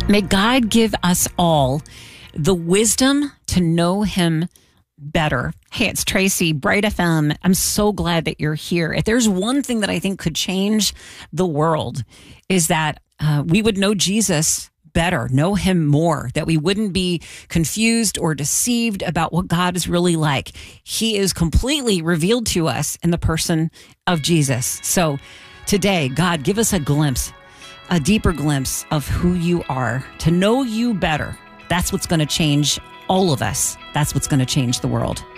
May God give us all the wisdom to know him better. Hey, it's Tracy, Bright FM. I'm so glad that you're here. If there's one thing that I think could change the world is that we would know Jesus better, know him more, that we wouldn't be confused or deceived about what God is really like. He is completely revealed to us in the person of Jesus. So today, God, give us a glimpse, a deeper glimpse of who you are, to know you better. That's what's going to change all of us. That's what's going to change the world.